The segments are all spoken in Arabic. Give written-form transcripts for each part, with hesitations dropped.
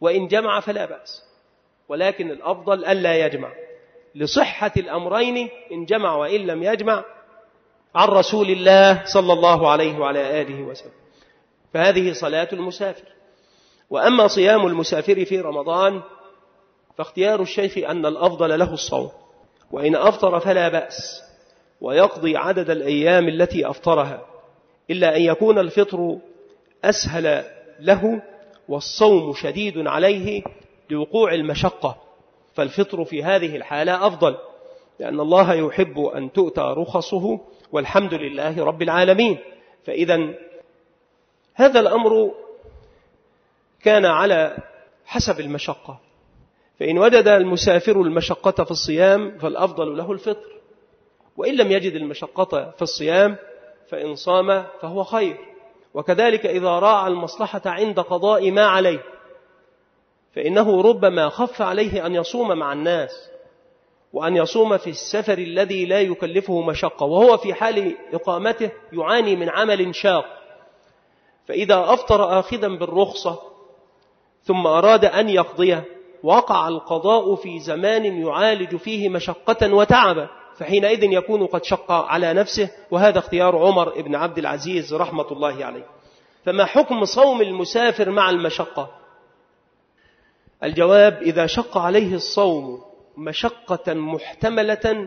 وإن جمع فلا بأس، ولكن الأفضل ألا يجمع لصحة الأمرين إن جمع وإن لم يجمع عن رسول الله صلى الله عليه وعلى آله وسلم. فهذه صلاة المسافر. وأما صيام المسافر في رمضان فاختيار الشيخ أن الأفضل له الصوم، وإن أفطر فلا بأس، ويقضي عدد الأيام التي أفطرها، إلا أن يكون الفطر أسهل له والصوم شديد عليه لوقوع المشقة، فالفطر في هذه الحالة أفضل، لأن الله يحب أن تؤتى رخصه والحمد لله رب العالمين. فإذا هذا الأمر كان على حسب المشقة، فإن وجد المسافر المشقة في الصيام فالأفضل له الفطر، وإن لم يجد المشقة في الصيام فإن صام فهو خير. وكذلك إذا راعى المصلحة عند قضاء ما عليه، فإنه ربما خف عليه أن يصوم مع الناس وأن يصوم في السفر الذي لا يكلفه مشقة، وهو في حال إقامته يعاني من عمل شاق، فإذا أفطر آخذا بالرخصة ثم أراد أن يقضيه وقع القضاء في زمان يعالج فيه مشقة وتعبا، فحينئذ يكون قد شق على نفسه، وهذا اختيار عمر بن عبد العزيز رحمة الله عليه. فما حكم صوم المسافر مع المشقة؟ الجواب: إذا شق عليه الصوم مشقة محتملة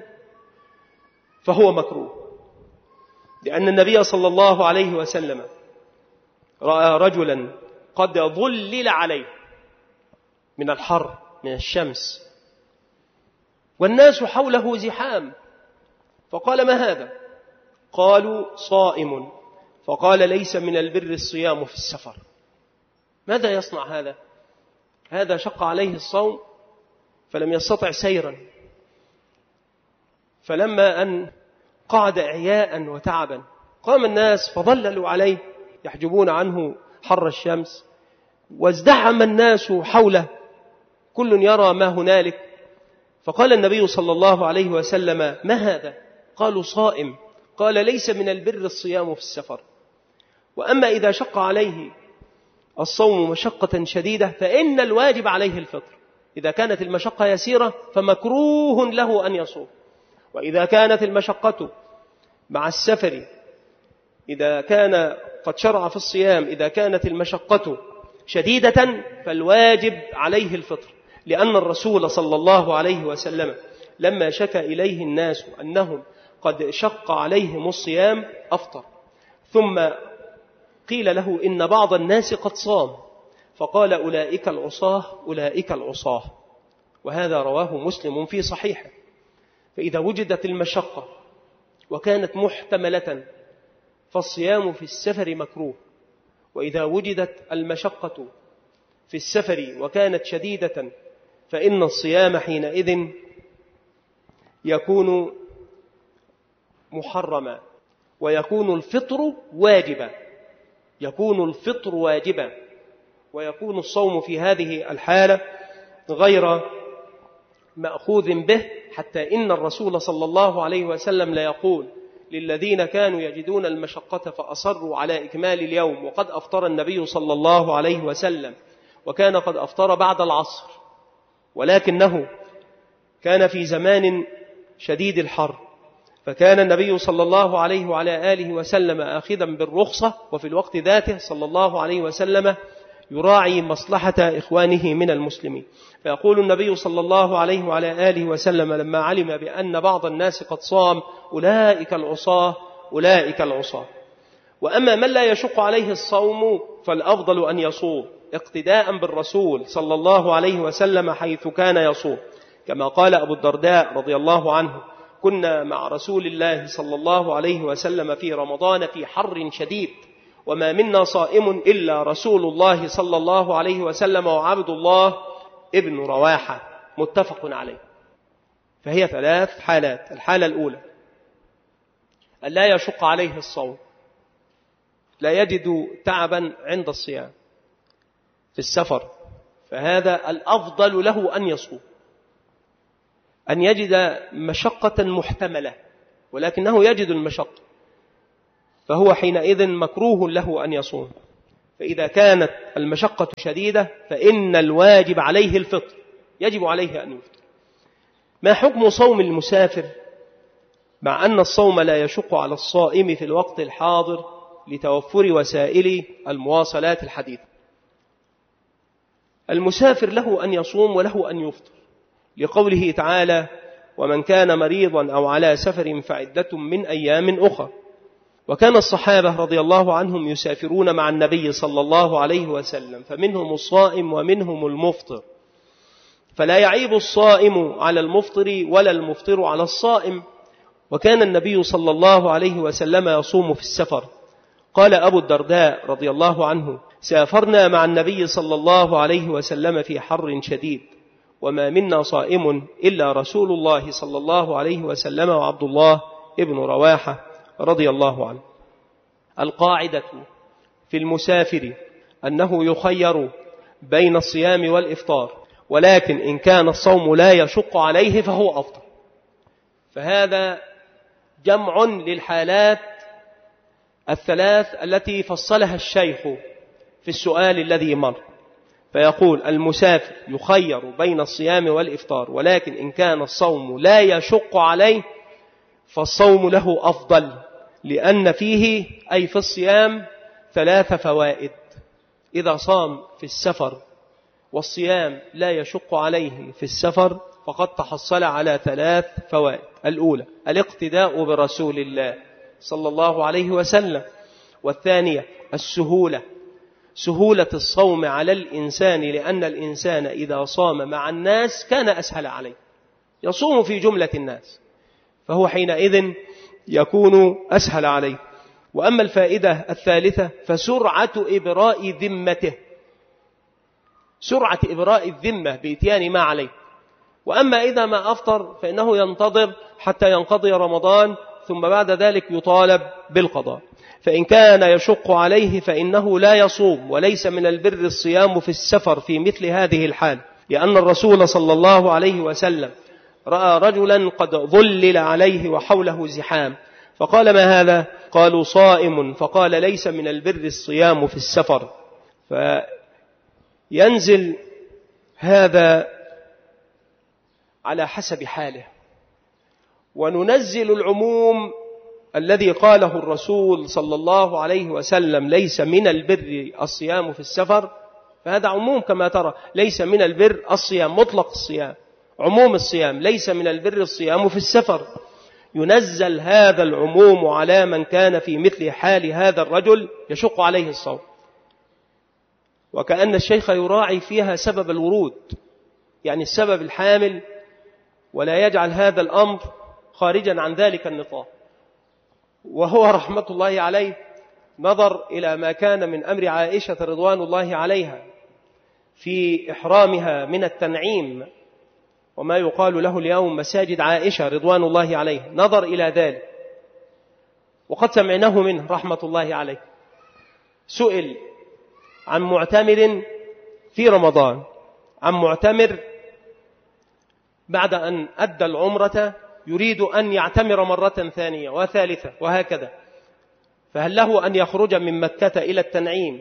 فهو مكروه، لأن النبي صلى الله عليه وسلم رأى رجلا قد ظلل عليه من الحر من الشمس والناس حوله زحام، فقال: ما هذا؟ قالوا: صائم. فقال: ليس من البر الصيام في السفر. ماذا يصنع هذا؟ هذا شق عليه الصوم فلم يستطع سيرا، فلما أن قعد إعياء وتعبا قام الناس فظللوا عليه يحجبون عنه حر الشمس، وازدحم الناس حوله كل يرى ما هنالك. فقال النبي صلى الله عليه وسلم: ما هذا؟ قالوا: صائم. قال: ليس من البر الصيام في السفر. وأما إذا شق عليه الصوم مشقة شديدة فإن الواجب عليه الفطر. إذا كانت المشقة يسيرة فمكروه له أن يصوم، وإذا كانت المشقة مع السفر، إذا كان قد شرع في الصيام، إذا كانت المشقة شديدة فالواجب عليه الفطر، لأن الرسول صلى الله عليه وسلم لما شكى إليه الناس أنهم قد شق عليهم الصيام أفطر، ثم قيل له إن بعض الناس قد صام، فقال: أولئك العصاة أولئك العصاة، وهذا رواه مسلم في صحيحه. فإذا وجدت المشقة وكانت محتملة فالصيام في السفر مكروه، وإذا وجدت المشقة في السفر وكانت شديدة فإن الصيام حينئذ يكون محرما، ويكون الفطر واجبا، يكون الفطر واجبا، ويكون الصوم في هذه الحالة غير مأخوذ به، حتى إن الرسول صلى الله عليه وسلم لا يقول للذين كانوا يجدون المشقة فأصروا على إكمال اليوم وقد أفطر النبي صلى الله عليه وسلم، وكان قد أفطر بعد العصر، ولكنه كان في زمان شديد الحر، فكان النبي صلى الله عليه وعلى آله وسلم آخذا بالرخصة، وفي الوقت ذاته صلى الله عليه وسلم يراعي مصلحة إخوانه من المسلمين. فيقول النبي صلى الله عليه وعلى آله وسلم لما علم بأن بعض الناس قد صام: أولئك العصاة أولئك العصاة. وأما من لا يشق عليه الصوم فالأفضل أن يصوم اقتداء بالرسول صلى الله عليه وسلم حيث كان يصوم، كما قال أبو الدرداء رضي الله عنه: كنا مع رسول الله صلى الله عليه وسلم في رمضان في حر شديد، وما منا صائم إلا رسول الله صلى الله عليه وسلم وعبد الله ابن رواحة، متفق عليه. فهي ثلاث حالات: الحالة الأولى أن لا يشق عليه الصوم، لا يجد تعبا عند الصيام في السفر، فهذا الأفضل له أن يصوم. أن يجد مشقة محتملة ولكنه يجد المشقة، فهو حينئذ مكروه له أن يصوم. فإذا كانت المشقة شديدة فإن الواجب عليه الفطر، يجب عليه أن يفطر. ما حكم صوم المسافر مع أن الصوم لا يشق على الصائم في الوقت الحاضر لتوفر وسائل المواصلات الحديثة؟ المسافر له أن يصوم وله أن يفطر، لقوله تعالى: ومن كان مريضا أو على سفر فعدة من أيام أخرى. وكان الصحابة رضي الله عنهم يسافرون مع النبي صلى الله عليه وسلم، فمنهم الصائم ومنهم المفطر، فلا يعيب الصائم على المفطر ولا المفطر على الصائم. وكان النبي صلى الله عليه وسلم يصوم في السفر. قال أبو الدرداء رضي الله عنه: سافرنا مع النبي صلى الله عليه وسلم في حر شديد، وما منا صائم إلا رسول الله صلى الله عليه وسلم وعبد الله ابن رواحة رضي الله عنه. القاعدة في المسافر أنه يخير بين الصيام والإفطار، ولكن إن كان الصوم لا يشق عليه فهو أفضل. فهذا جمع للحالات الثلاث التي فصلها الشيخ في السؤال الذي مر، فيقول: المسافر يخير بين الصيام والإفطار، ولكن إن كان الصوم لا يشق عليه فالصوم له أفضل، لأن فيه أي في الصيام 3 فوائد. إذا صام في السفر والصيام لا يشق عليه في السفر فقد تحصل على 3 فوائد. الأولى الاقتداء برسول الله صلى الله عليه وسلم، والثانية السهولة، سهولة الصوم على الإنسان، لأن الإنسان إذا صام مع الناس كان أسهل عليه، يصوم في جملة الناس، فهو حينئذ يكون أسهل عليه. وأما الفائدة الثالثة فسرعة إبراء ذمته، سرعة إبراء الذمة بإتيان ما عليه. وأما إذا ما أفطر فإنه ينتظر حتى ينقضي رمضان، ثم بعد ذلك يطالب بالقضاء. فإن كان يشق عليه فإنه لا يصوم، وليس من البر الصيام في السفر في مثل هذه الحال، لأن الرسول صلى الله عليه وسلم رأى رجلا قد ظلل عليه وحوله زحام، فقال: ما هذا؟ قالوا: صائم. فقال: ليس من البر الصيام في السفر. فينزل هذا على حسب حاله، وننزل العموم الذي قاله الرسول صلى الله عليه وسلم: ليس من البر الصيام في السفر، فهذا عموم كما ترى، ليس من البر الصيام، مطلق الصيام، عموم الصيام، ليس من البر الصيام في السفر. ينزل هذا العموم على من كان في مثل حال هذا الرجل يشق عليه الصوم، وكأن الشيخ يراعي فيها سبب الورود، يعني السبب الحامل، ولا يجعل هذا الأمر خارجا عن ذلك النطاق. وهو رحمة الله عليه نظر إلى ما كان من أمر عائشة رضوان الله عليها في إحرامها من التنعيم، وما يقال له اليوم مساجد عائشة رضوان الله عليه، نظر إلى ذلك، وقد سمعناه منه رحمة الله عليه. سئل عن معتمر في رمضان، عن معتمر بعد أن أدى العمرة يريد أن يعتمر مرة ثانية وثالثة وهكذا، فهل له أن يخرج من مكة إلى التنعيم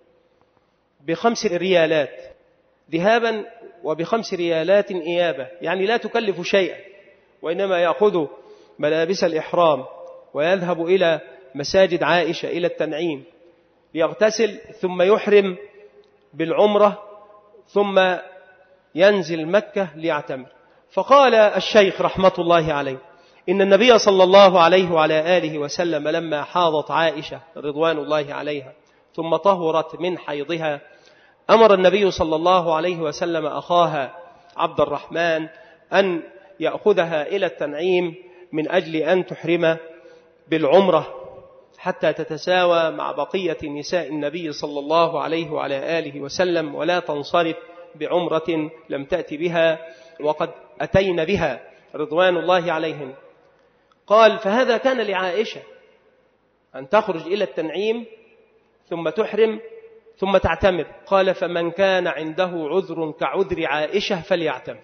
ب5 ريالات ذهابا وب5 ريالات إيابة، يعني لا تكلف شيئا، وإنما يأخذ ملابس الإحرام ويذهب إلى مساجد عائشة إلى التنعيم ليغتسل، ثم يحرم بالعمرة، ثم ينزل مكة ليعتمر. فقال الشيخ رحمة الله عليه: إن النبي صلى الله عليه وعلى آله وسلم لما حاضت عائشة رضوان الله عليها ثم طهرت من حيضها، أمر النبي صلى الله عليه وسلم أخاها عبد الرحمن أن يأخذها إلى التنعيم من أجل أن تحرم بالعمرة حتى تتساوى مع بقية نساء النبي صلى الله عليه وعلى آله وسلم، ولا تنصرف بعمرة لم تأتي بها وقد أتين بها رضوان الله عليهم. قال: فهذا كان لعائشة أن تخرج إلى التنعيم ثم تحرم ثم تعتمر. قال: فمن كان عنده عذر كعذر عائشة فليعتمر.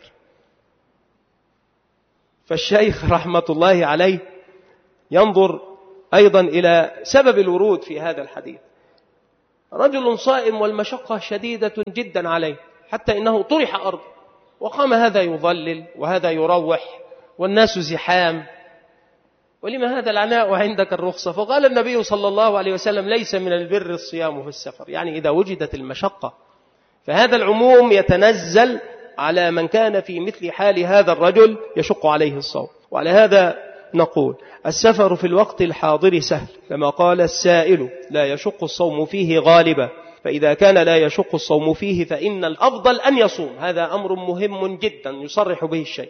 فالشيخ رحمة الله عليه ينظر أيضا إلى سبب الورود في هذا الحديث. رجل صائم والمشقة شديدة جدا عليه حتى إنه طرح أرض، وقام هذا يظلل وهذا يروح والناس زحام، ولما هذا العناء وعندك الرخصة؟ فقال النبي صلى الله عليه وسلم: ليس من البر الصيام في السفر، يعني إذا وجدت المشقة. فهذا العموم يتنزل على من كان في مثل حال هذا الرجل يشق عليه الصوم. وعلى هذا نقول: السفر في الوقت الحاضر سهل، كما قال السائل: لا يشق الصوم فيه غالبا، فإذا كان لا يشق الصوم فيه فإن الأفضل أن يصوم. هذا أمر مهم جدا يصرح به الشيء.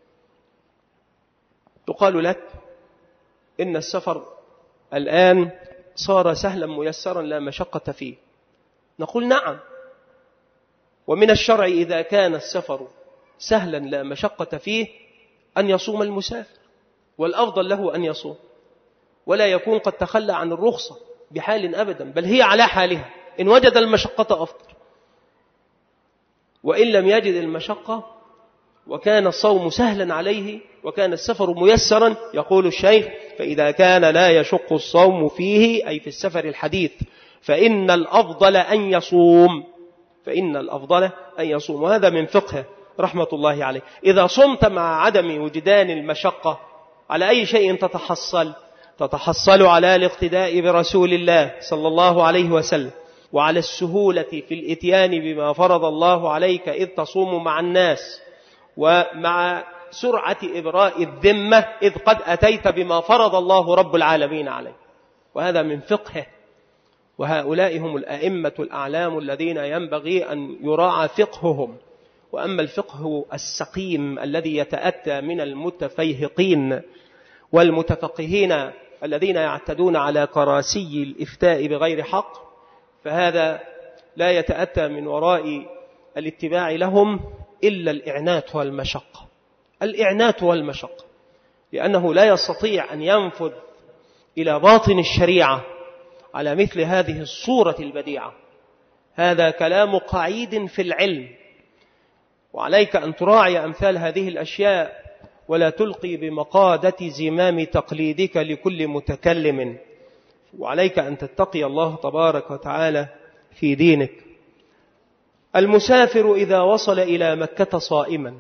تقال لك: إن السفر الآن صار سهلا ميسرا لا مشقة فيه. نقول: نعم، ومن الشرع إذا كان السفر سهلا لا مشقة فيه أن يصوم المسافر، والأفضل له أن يصوم، ولا يكون قد تخلى عن الرخصة بحال أبدا، بل هي على حالها. إن وجد المشقة أفطر، وإن لم يجد المشقة وكان الصوم سهلا عليه وكان السفر ميسرا، يقول الشيخ: فإذا كان لا يشق الصوم فيه، أي في السفر الحديث، فإن الأفضل أن يصوم، فإن الأفضل أن يصوم. وهذا من فقه رحمة الله عليه. إذا صمت مع عدم وجدان المشقة، على أي شيء تتحصل على الاقتداء برسول الله صلى الله عليه وسلم، وعلى السهولة في الإتيان بما فرض الله عليك إذ تصوم مع الناس، ومع سرعة إبراء الذمة إذ قد أتيت بما فرض الله رب العالمين عليك. وهذا من فقهه. وهؤلاء هم الأئمة الأعلام الذين ينبغي أن يراعى فقههم. وأما الفقه السقيم الذي يتأتى من المتفيهقين والمتفقهين الذين يعتدون على كراسي الإفتاء بغير حق، فهذا لا يتأتى من وراء الاتباع لهم إلا الإعنات والمشقة. الإعنات والمشقة، لأنه لا يستطيع أن ينفذ إلى باطن الشريعة على مثل هذه الصورة البديعة. هذا كلام قعيد في العلم، وعليك أن تراعي أمثال هذه الأشياء، ولا تلقي بمقادة زمام تقليدك لكل متكلم، وعليك أن تتقي الله تبارك وتعالى في دينك. المسافر إذا وصل إلى مكة صائما،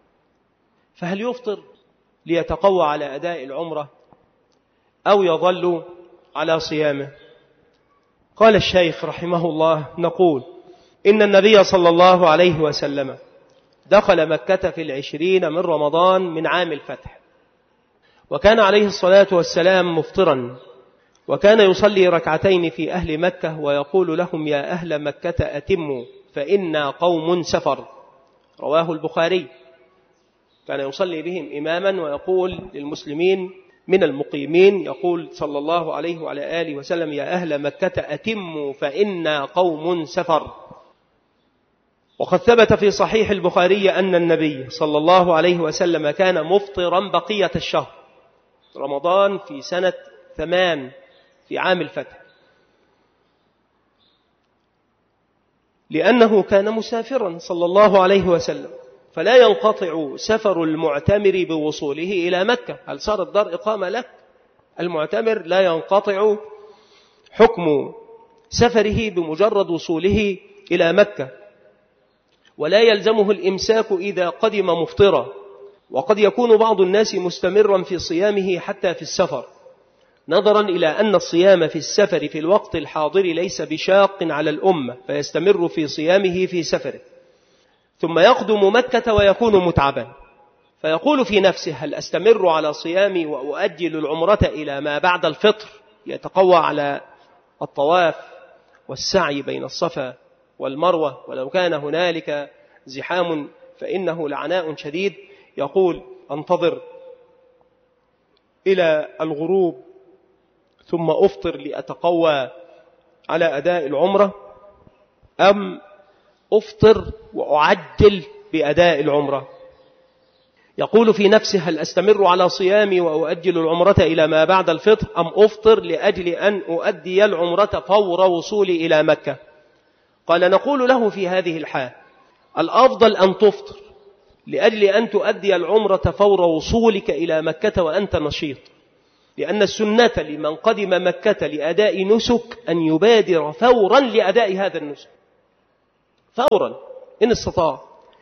فهل يفطر ليتقوى على أداء العمرة أو يظل على صيامه؟ قال الشيخ رحمه الله: نقول: إن النبي صلى الله عليه وسلم دخل مكة في 20 من رمضان من عام الفتح، وكان عليه الصلاة والسلام مفطرا، وكان يصلي ركعتين في أهل مكة ويقول لهم: يا أهل مكة أتموا فإنا قوم سفر. رواه البخاري. كان يصلي بهم إماما ويقول للمسلمين من المقيمين، يقول صلى الله عليه وعلى آله وسلم: يا أهل مكة أتموا فإنا قوم سفر. وقد ثبت في صحيح البخاري أن النبي صلى الله عليه وسلم كان مفطرا بقية الشهر رمضان في سنة 8 في عام الفتح، لأنه كان مسافرا صلى الله عليه وسلم، فلا ينقطع سفر المعتمر بوصوله إلى مكة. هل صار الدار إقامة له؟ المعتمر لا ينقطع حكم سفره بمجرد وصوله إلى مكة، ولا يلزمه الإمساك إذا قدم مفطرا. وقد يكون بعض الناس مستمرا في صيامه حتى في السفر، نظرا إلى أن الصيام في السفر في الوقت الحاضر ليس بشاق على الأمة، فيستمر في صيامه في سفره، ثم يقدم مكة ويكون متعبا، فيقول في نفسه: هل أستمر على صيامي وأؤجل العمرة إلى ما بعد الفطر، يتقوى على الطواف والسعي بين الصفا والمروة، ولو كان هنالك زحام فإنه لعناء شديد. يقول: أنتظر إلى الغروب ثم أفطر لأتقوى على أداء العمرة، أم أفطر وأعجل بأداء العمرة؟ يقول في نفسه: هل أستمر على صيامي وأؤجل العمرة إلى ما بعد الفطر، أم أفطر لأجل أن أؤدي العمرة فور وصولي إلى مكة؟ قال: نقول له في هذه الحال: الأفضل أن تفطر لأجل أن تؤدي العمرة فور وصولك إلى مكة وأنت نشيط، لأن السنة لمن قدم مكة لأداء نسك أن يبادر فورا لأداء هذا النسك فورا إن استطاع.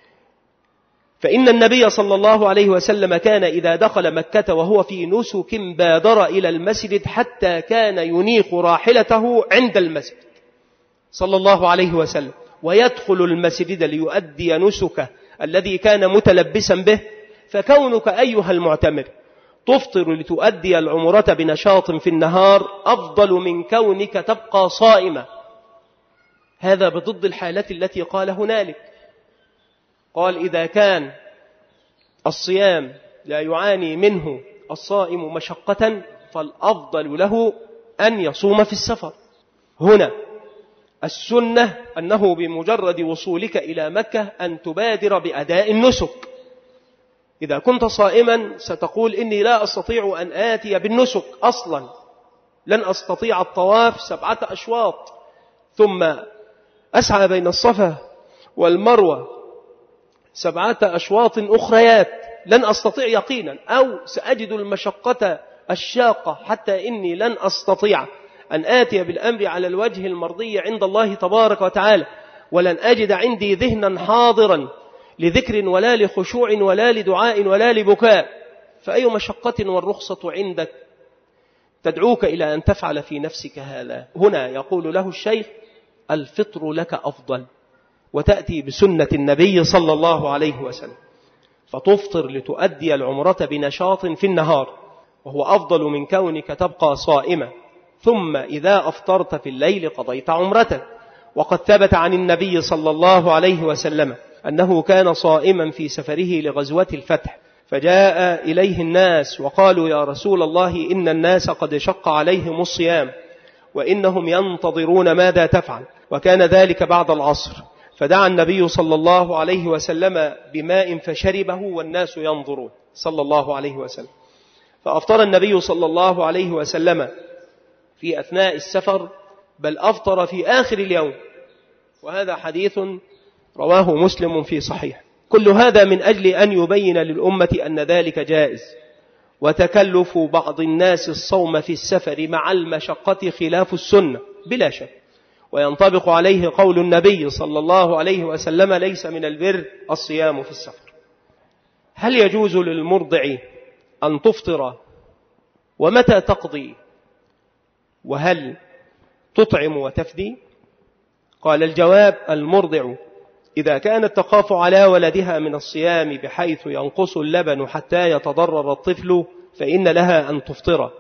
فإن النبي صلى الله عليه وسلم كان إذا دخل مكة وهو في نسك بادر إلى المسجد حتى كان ينيخ راحلته عند المسجد صلى الله عليه وسلم، ويدخل المسجد ليؤدي نسكه الذي كان متلبسا به. فكونك أيها المعتمر تفطر لتؤدي العمرة بنشاط في النهار أفضل من كونك تبقى صائما. هذا بضد الحالة التي قال هنالك، قال إذا كان الصيام لا يعاني منه الصائم مشقة فالأفضل له أن يصوم في السفر. هنا السنة أنه بمجرد وصولك إلى مكة أن تبادر بأداء النسك. إذا كنت صائما ستقول إني لا أستطيع أن آتي بالنسك أصلا، لن أستطيع الطواف 7 أشواط ثم أسعى بين الصفا والمروة 7 أشواط أخريات، لن أستطيع يقينا، أو سأجد المشقة الشاقة حتى إني لن أستطيع أن آتي بالأمر على الوجه المرضي عند الله تبارك وتعالى، ولن أجد عندي ذهنا حاضرا لذكر ولا لخشوع ولا لدعاء ولا لبكاء. فأي مشقة والرخصة عندك تدعوك إلى أن تفعل في نفسك هذا؟ هنا يقول له الشيخ الفطر لك أفضل، وتأتي بسنة النبي صلى الله عليه وسلم فتفطر لتؤدي العمرة بنشاط في النهار، وهو أفضل من كونك تبقى صائما، ثم إذا أفطرت في الليل قضيت عمرتك. وقد ثبت عن النبي صلى الله عليه وسلم أنه كان صائما في سفره لغزوة الفتح، فجاء إليه الناس وقالوا يا رسول الله إن الناس قد شق عليهم الصيام وإنهم ينتظرون ماذا تفعل، وكان ذلك بعد العصر، فدعا النبي صلى الله عليه وسلم بماء فشربه والناس ينظرون صلى الله عليه وسلم. فأفطر النبي صلى الله عليه وسلم في أثناء السفر، بل أفطر في آخر اليوم، وهذا حديث رواه مسلم في صحيح. كل هذا من أجل أن يبين للأمة أن ذلك جائز، وتكلف بعض الناس الصوم في السفر مع المشقة خلاف السنة بلا شك، وينطبق عليه قول النبي صلى الله عليه وسلم ليس من البر الصيام في السفر. هل يجوز للمرضع أن تفطر؟ ومتى تقضي؟ وهل تطعم وتفدي؟ قال الجواب المرضع إذا كانت تخاف على ولدها من الصيام بحيث ينقص اللبن حتى يتضرر الطفل فإن لها أن تفطر،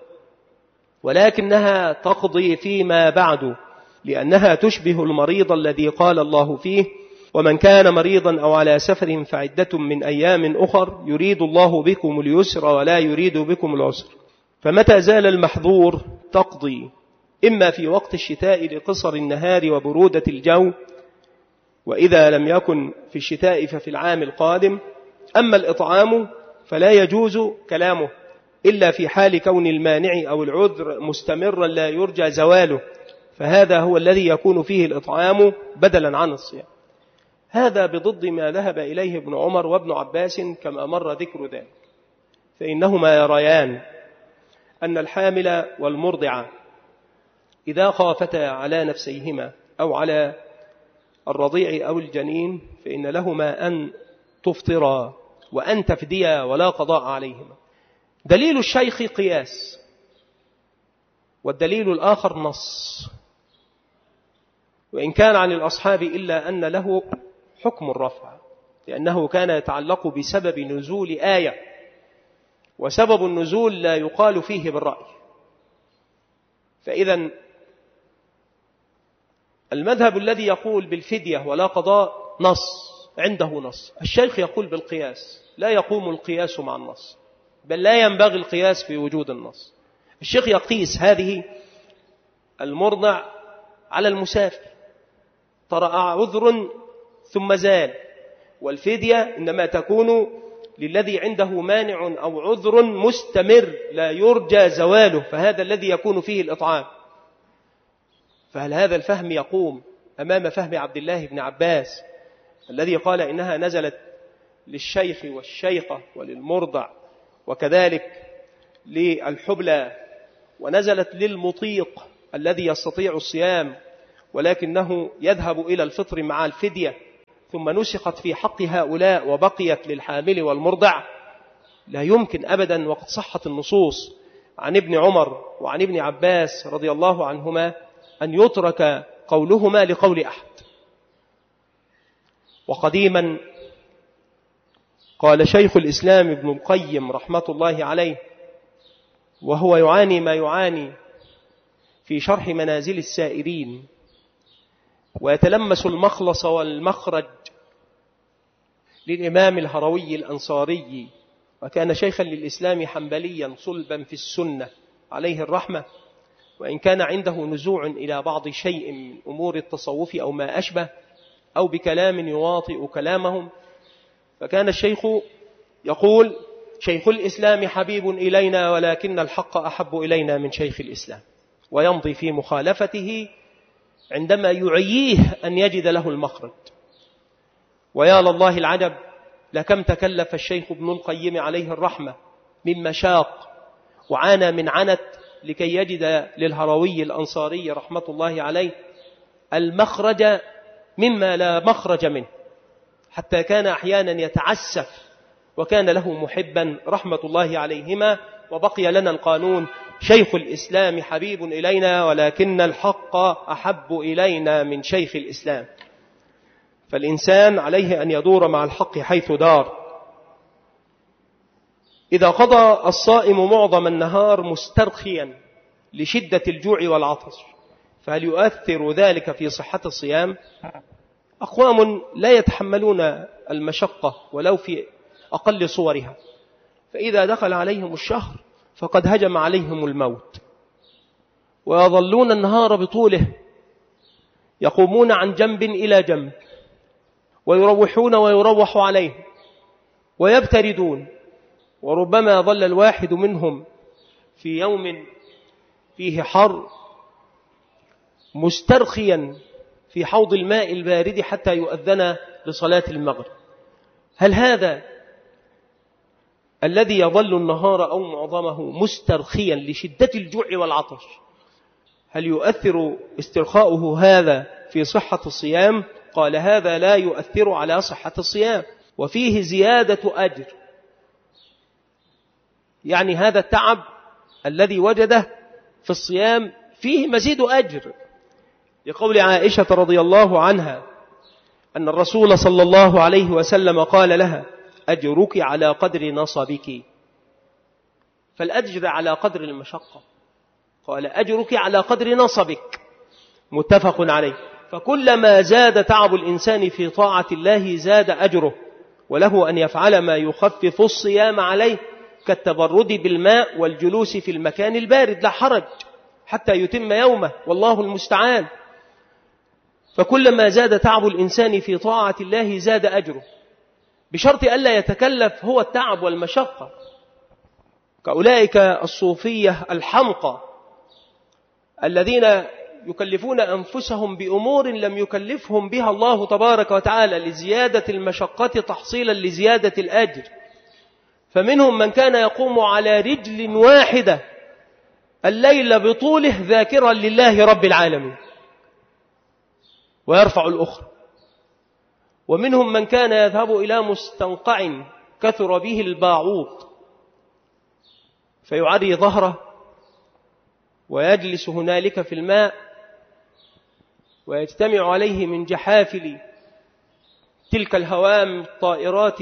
ولكنها تقضي فيما بعد، لأنها تشبه المريض الذي قال الله فيه ومن كان مريضا أو على سفر فعدة من أيام أخر يريد الله بكم اليسر ولا يريد بكم العسر. فمتى زال المحظور تقضي، إما في وقت الشتاء لقصر النهار وبرودة الجو، وإذا لم يكن في الشتاء ففي العام القادم. أما الإطعام فلا يجوز كلامه إلا في حال كون المانع أو العذر مستمرا لا يرجى زواله، فهذا هو الذي يكون فيه الإطعام بدلا عن الصيام. هذا بضد ما ذهب إليه ابن عمر وابن عباس كما مر ذكر ذلك، فإنهما يريان أن الحامل والمرضع إذا خافتا على نفسيهما أو على الرضيع أو الجنين فإن لهما أن تفطرا وأن تفديا ولا قضاء عليهما. دليل الشيخ قياس، والدليل الآخر نص، وإن كان عن الأصحاب إلا أن له حكم الرفع، لأنه كان يتعلق بسبب نزول آية، وسبب النزول لا يقال فيه بالرأي. فإذا المذهب الذي يقول بالفدية ولا قضاء نص، عنده نص. الشيخ يقول بالقياس، لا يقوم القياس مع النص، بل لا ينبغي القياس في وجود النص. الشيخ يقيس هذه المرضع على المسافر، طرأ عذر ثم زال، والفدية إنما تكون للذي عنده مانع أو عذر مستمر لا يرجى زواله، فهذا الذي يكون فيه الإطعام. فهل هذا الفهم يقوم أمام فهم عبد الله بن عباس الذي قال إنها نزلت للشيخ والشيخة وللمرضع، وكذلك للحبلى ونزلت للمطيق الذي يستطيع الصيام ولكنه يذهب إلى الفطر مع الفدية، ثم نسخت في حق هؤلاء وبقيت للحامل والمرضع، لا يمكن أبدا وقد صحت النصوص عن ابن عمر وعن ابن عباس رضي الله عنهما أن يترك قولهما لقول أحد. وقديما قال شيخ الإسلام ابن القيم رحمة الله عليه وهو يعاني ما يعاني في شرح منازل السائرين ويتلمس المخلص والمخرج للإمام الهروي الأنصاري، وكان شيخا للإسلام حنبليا صلبا في السنة عليه الرحمة، وإن كان عنده نزوع إلى بعض شيء من أمور التصوف أو ما أشبه أو بكلام يواطئ كلامهم، فكان الشيخ يقول: شيخ الإسلام حبيب إلينا ولكن الحق أحب إلينا من شيخ الإسلام، ويمضي في مخالفته عندما يعييه أن يجد له المخرج. ويا لله العجب، لكم تكلف الشيخ ابن القيم عليه الرحمة من مشاق وعانى من عنت لكي يجد للهروي الأنصاري رحمة الله عليه المخرج مما لا مخرج منه، حتى كان أحيانا يتعسف، وكان له محبا رحمة الله عليهما. وبقي لنا القانون: شيخ الإسلام حبيب إلينا ولكن الحق أحب إلينا من شيخ الإسلام. فالإنسان عليه أن يدور مع الحق حيث دار. إذا قضى الصائم معظم النهار مسترخيا لشدة الجوع والعطش، فهل يؤثر ذلك في صحة الصيام؟ أقوام لا يتحملون المشقة ولو في أقل صورها، فإذا دخل عليهم الشهر فقد هجم عليهم الموت، ويظلون النهار بطوله يقومون عن جنب إلى جنب، ويروحون ويروح عليهم، ويبتردون. وربما ظل الواحد منهم في يوم فيه حر مسترخيا في حوض الماء البارد حتى يؤذن لصلاة المغرب. هل هذا الذي يظل النهار أو معظمه مسترخيا لشدة الجوع والعطش، هل يؤثر استرخاؤه هذا في صحة الصيام؟ قال: هذا لا يؤثر على صحة الصيام، وفيه زيادة أجر. يعني هذا التعب الذي وجده في الصيام فيه مزيد أجر، لقول عائشة رضي الله عنها أن الرسول صلى الله عليه وسلم قال لها: أجرك على قدر نصبك. فالأجر على قدر المشقة، قال: أجرك على قدر نصبك، متفق عليه. فكلما زاد تعب الإنسان في طاعة الله زاد أجره، وله أن يفعل ما يخفف الصيام عليه كالتبرد بالماء والجلوس في المكان البارد، لا حرج، حتى يتم يومه، والله المستعان. فكلما زاد تعب الإنسان في طاعة الله زاد أجره، بشرط ألا يتكلف هو التعب والمشقة كأولئك الصوفية الحمقى الذين يكلفون أنفسهم بأمور لم يكلفهم بها الله تبارك وتعالى لزيادة المشقة تحصيلا لزيادة الأجر. فمنهم من كان يقوم على رجل واحدة الليل بطوله ذاكرا لله رب العالمين ويرفع الأخرى، ومنهم من كان يذهب إلى مستنقع كثر به الباعوض فيعري ظهره ويجلس هنالك في الماء ويجتمع عليه من جحافل تلك الهوام الطائرات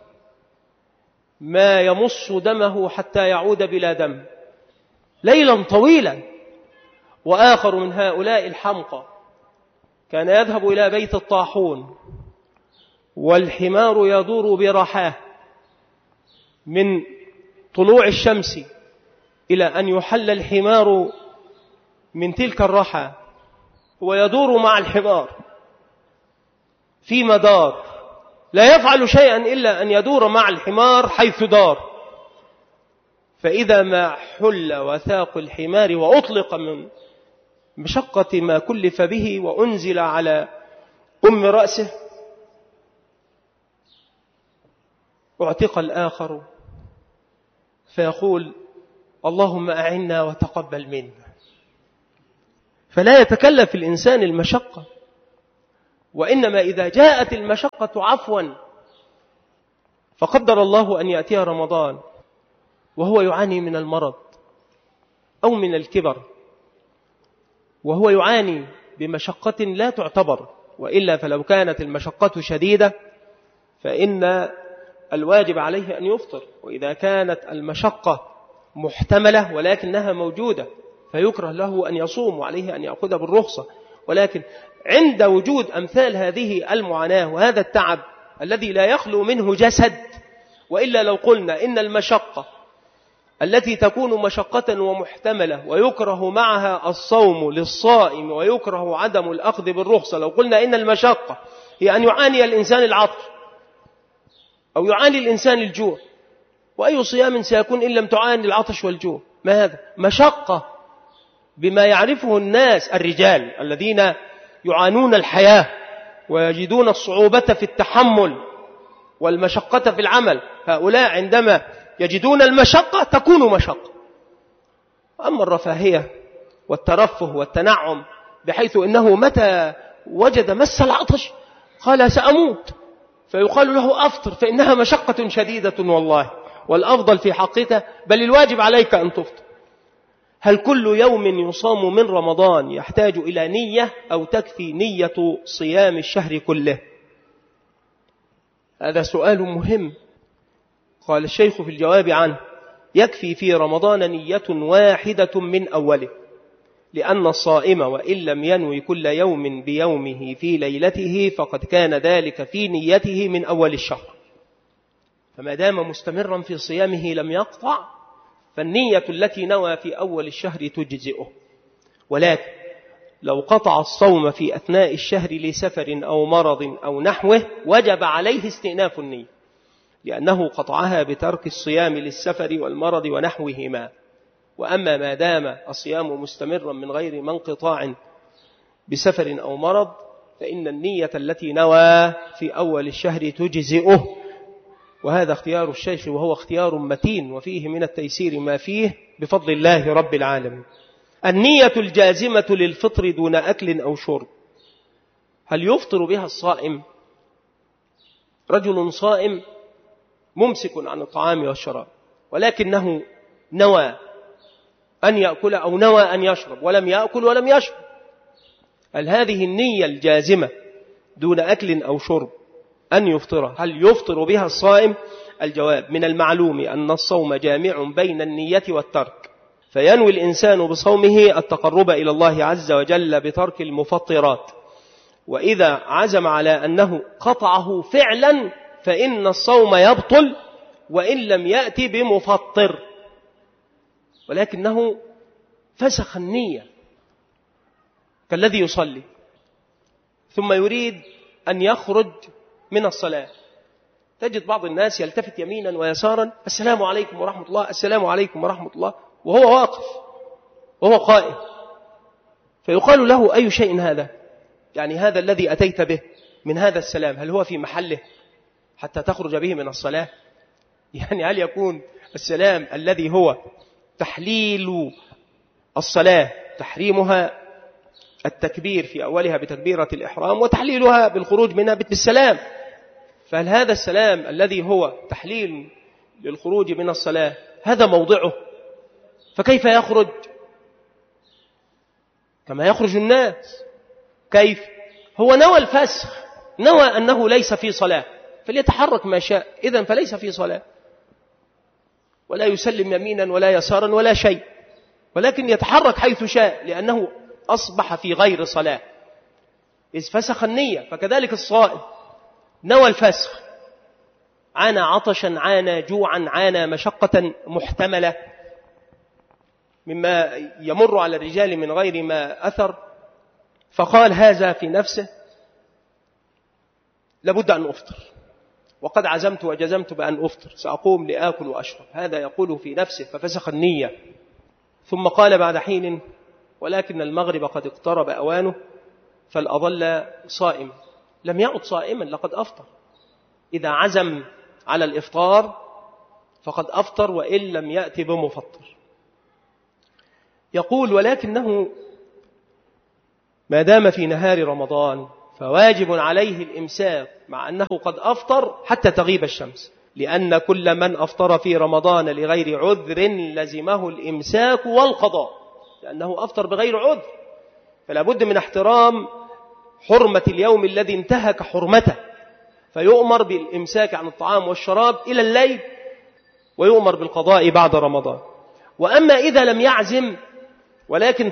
ما يمص دمه حتى يعود بلا دم ليلا طويلا. وآخر من هؤلاء الحمقى كان يذهب إلى بيت الطاحون والحمار يدور برحاه من طلوع الشمس إلى أن يحل الحمار من تلك الرحى، هو يدور مع الحمار في مدار، لا يفعل شيئا إلا أن يدور مع الحمار حيث دار. فإذا ما حل وثاق الحمار وأطلق من مشقة ما كلف به وأنزل على رأسه اعتق الآخر فيقول: اللهم أعنا وتقبل منا. فلا يتكلف الإنسان المشقة، وإنما إذا جاءت المشقة عفوا، فقدر الله أن يأتي رمضان وهو يعاني من المرض أو من الكبر، وهو يعاني بمشقة لا تعتبر، وإلا فلو كانت المشقة شديدة فإن الواجب عليه أن يفطر، وإذا كانت المشقة محتملة ولكنها موجودة فيكره له أن يصوم وعليه أن يأخذ بالرخصة. ولكن عند وجود أمثال هذه المعاناة وهذا التعب الذي لا يخلو منه جسد، وإلا لو قلنا إن المشقة التي تكون مشقة ومحتملة ويكره معها الصوم للصائم ويكره عدم الأخذ بالرخصة، لو قلنا إن المشقة هي أن يعاني الإنسان العطش أو يعاني الإنسان الجوع، وأي صيام سيكون إن لم تعاني العطش والجوع؟ ما هذا؟ مشقة بما يعرفه الناس الرجال الذين يعانون الحياة ويجدون الصعوبة في التحمل والمشقة في العمل، هؤلاء عندما يجدون المشقة تكون مشقة. أما الرفاهية والترفه والتنعم بحيث إنه متى وجد مس العطش قال سأموت، فيقال له أفطر، فإنها مشقة شديدة والله، والأفضل في حقك بل الواجب عليك أن تفطر. هل كل يوم يصام من رمضان يحتاج إلى نية أو تكفي نية صيام الشهر كله؟ هذا سؤال مهم. قال الشيخ في الجواب عنه: يكفي في رمضان نية واحدة من أوله، لأن الصائم وإن لم ينوي كل يوم بيومه في ليلته فقد كان ذلك في نيته من أول الشهر، فما دام مستمرا في صيامه لم يقطع، فالنية التي نوى في أول الشهر تجزئه. ولكن لو قطع الصوم في أثناء الشهر لسفر أو مرض أو نحوه وجب عليه استئناف النية، لأنه قطعها بترك الصيام للسفر والمرض ونحوهما. وأما ما دام الصيام مستمرا من غير منقطاع بسفر أو مرض فإن النية التي نوى في أول الشهر تجزئه. وهذا اختيار الشيخ، وهو اختيار متين وفيه من التيسير ما فيه بفضل الله رب العالمين. النية الجازمة للفطر دون أكل أو شرب، هل يفطر بها الصائم؟ رجل صائم ممسك عن الطعام والشراب، ولكنه نوى أن يأكل أو نوى أن يشرب ولم يأكل ولم يشرب، هل هذه النية الجازمة دون أكل أو شرب أن يفطر، هل يفطر بها الصائم؟ الجواب: من المعلوم أن الصوم جامع بين النية والترك، فينوي الإنسان بصومه التقرب إلى الله عز وجل بترك المفطرات، وإذا عزم على أنه قطعه فعلا فإن الصوم يبطل وإن لم يأتي بمفطر، ولكنه فسخ النية كالذي يصلي ثم يريد أن يخرج من الصلاة. تجد بعض الناس يلتفت يمينا ويسارا: السلام عليكم ورحمة الله، السلام عليكم ورحمة الله، وهو واقف وهو قائم، فيقال له: أي شيء هذا؟ يعني هذا الذي أتيت به من هذا السلام هل هو في محله حتى تخرج به من الصلاة؟ يعني هل يكون السلام الذي هو تحليل الصلاة تحريمها التكبير في أولها بتكبيرة الإحرام وتحليلها بالخروج منها بالسلام، فهل هذا السلام الذي هو تحليل للخروج من الصلاة هذا موضعه؟ فكيف يخرج كما يخرج الناس؟ كيف؟ هو نوى الفسخ، نوى أنه ليس في صلاة فليتحرك ما شاء، إذن فليس في صلاة، ولا يسلم يمينا ولا يسارا ولا شيء، ولكن يتحرك حيث شاء لأنه أصبح في غير صلاة إذ فسخ النية. فكذلك الصائم نوى الفسخ، عانى عطشا، عانى جوعا، عانى مشقة محتملة مما يمر على الرجال من غير ما أثر، فقال هذا في نفسه: لابد أن أفطر، وقد عزمت وجزمت بأن أفطر، سأقوم لآكل وأشرب، هذا يقوله في نفسه ففسخ النية. ثم قال بعد حين: ولكن المغرب قد اقترب أوانه فالأظل صائم، لم يعد صائما، لقد أفطر. إذا عزم على الإفطار فقد أفطر وإن لم يأتي بمفطر. يقول ولكنه ما دام في نهار رمضان فواجب عليه الإمساك مع أنه قد أفطر حتى تغيب الشمس، لأن كل من أفطر في رمضان لغير عذر لزمه الإمساك والقضاء، لأنه أفطر بغير عذر، فلا بد من احترام حرمة اليوم الذي انتهك حرمته، فيؤمر بالإمساك عن الطعام والشراب إلى الليل، ويؤمر بالقضاء بعد رمضان. وأما إذا لم يعزم ولكن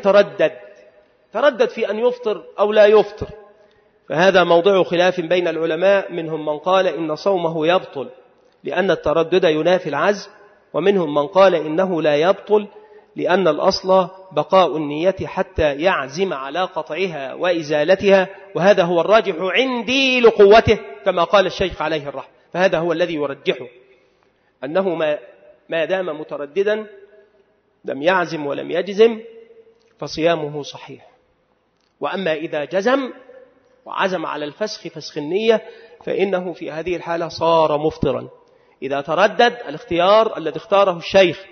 تردد في أن يفطر أو لا يفطر، فهذا موضع خلاف بين العلماء، منهم من قال إن صومه يبطل لأن التردد ينافي العزم، ومنهم من قال إنه لا يبطل لأن الأصل بقاء النية حتى يعزم على قطعها وإزالتها، وهذا هو الراجح عندي لقوته كما قال الشيخ عليه الرحمة. فهذا هو الذي يرجحه، أنه ما دام مترددا لم يعزم ولم يجزم فصيامه صحيح. وأما إذا جزم وعزم على الفسخ فسخ النية فإنه في هذه الحالة صار مفطرا. إذا تردد الاختيار الذي اختاره الشيخ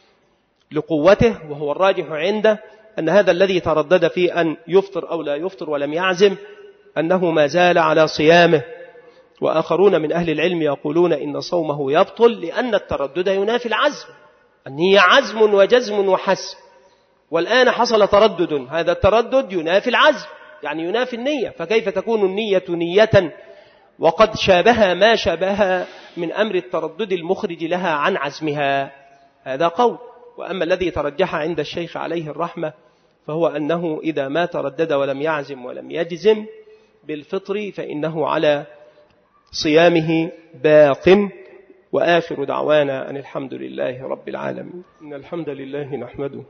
لقوته، وهو الراجح عنده أن هذا الذي تردد في أن يفطر أو لا يفطر ولم يعزم أنه ما زال على صيامه. وآخرون من أهل العلم يقولون إن صومه يبطل لأن التردد ينافي العزم، النية عزم وجزم وحسم، والآن حصل تردد، هذا التردد ينافي العزم يعني ينافي النية، فكيف تكون النية نية وقد شابها ما شابها من أمر التردد المخرج لها عن عزمها؟ هذا قول. وأما الذي ترجح عند الشيخ عليه الرحمة فهو أنه إذا ما تردد ولم يعزم ولم يجزم بالفطر فإنه على صيامه باق. وآخر دعوانا أن الحمد لله رب العالمين. إن الحمد لله نحمده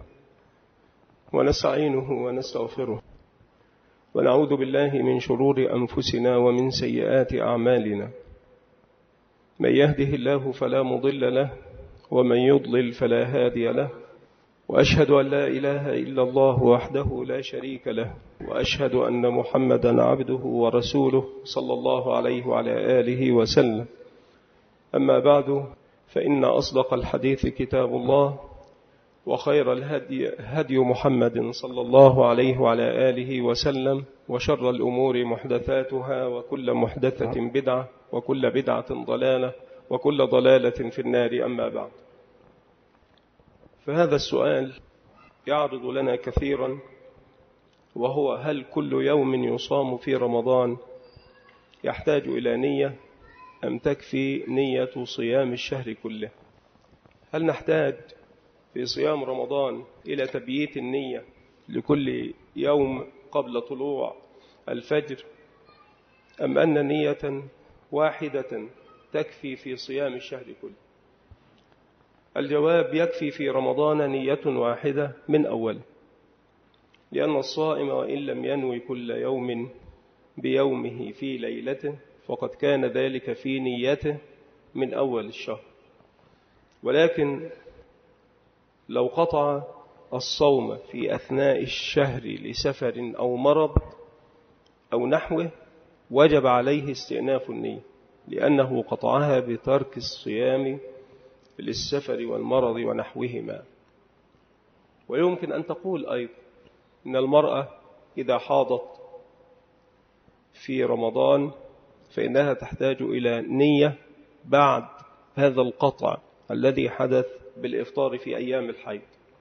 ونستعينه ونستغفره ونعوذ بالله من شرور أنفسنا ومن سيئات أعمالنا، من يهده الله فلا مضل له ومن يضلل فلا هادي له، وأشهد أن لا إله إلا الله وحده لا شريك له، وأشهد أن محمدا عبده ورسوله صلى الله عليه وعلى آله وسلم. أما بعد، فإن أصدق الحديث كتاب الله، وخير الهدي هدي محمد صلى الله عليه وعلى آله وسلم، وشر الأمور محدثاتها، وكل محدثة بدعة، وكل بدعة ضلالة، وكل ضلالة في النار. أما بعد، فهذا السؤال يعرض لنا كثيرا، وهو: هل كل يوم يصام في رمضان يحتاج إلى نية أم تكفي نية صيام الشهر كله؟ هل نحتاج في صيام رمضان إلى تبييت النية لكل يوم قبل طلوع الفجر، أم أن نية واحدة تكفي في صيام الشهر كله؟ الجواب: يكفي في رمضان نية واحدة من أول، لأن الصائم وإن لم ينوي كل يوم بيومه في ليلته فقد كان ذلك في نيته من أول الشهر. ولكن لو قطع الصوم في أثناء الشهر لسفر أو مرض أو نحوه وجب عليه استئناف النية، لأنه قطعها بترك الصيام للسفر والمرض ونحوهما. ويمكن أن تقول أيضا إن المرأة إذا حاضت في رمضان فإنها تحتاج إلى نية بعد هذا القطع الذي حدث بالإفطار في أيام الحيض.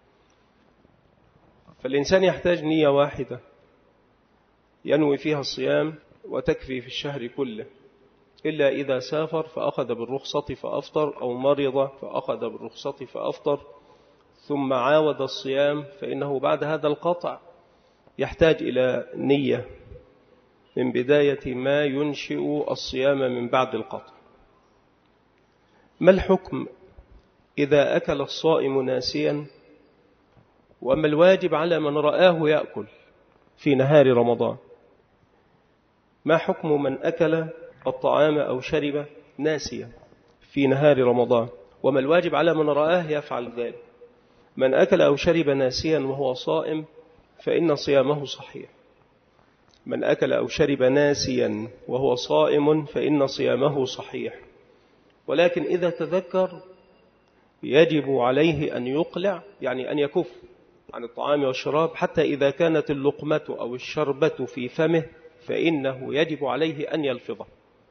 فالإنسان يحتاج نية واحدة ينوي فيها الصيام وتكفي في الشهر كله، إلا إذا سافر فأخذ بالرخصة فأفطر، أو مرض فأخذ بالرخصة فأفطر ثم عاود الصيام، فإنه بعد هذا القطع يحتاج إلى نية من بداية ما ينشئ الصيام من بعد القطع. ما الحكم إذا أكل الصائم ناسيا؟ وما الواجب على من رآه يأكل في نهار رمضان؟ ما حكم من أكل الطعام أو شرب ناسيا في نهار رمضان؟ وما الواجب على من رآه يفعل ذلك؟ من أكل أو شرب ناسيا وهو صائم فإن صيامه صحيح. من أكل أو شرب ناسيا وهو صائم فإن صيامه صحيح. ولكن إذا تذكر يجب عليه أن يقلع، يعني أن يكف عن الطعام والشراب حتى إذا كانت اللقمة أو الشربة في فمه فإنه يجب عليه أن يلفظه،